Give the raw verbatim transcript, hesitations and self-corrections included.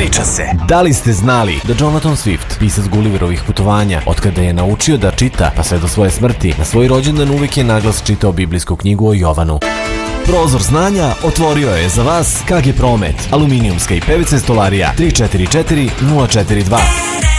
Priča se. Da li ste znali da Jonathan Swift, pisac Gulliverovih putovanja, otkada je naučio da čita pa sve do svoje smrti, na svoj rođendan uvijek je naglas čitao biblijsku knjigu o Jovanu? Prozor znanja otvorio je za vas K G Promet, aluminijumska i P V C stolarija tri četiri četiri nula četiri dva.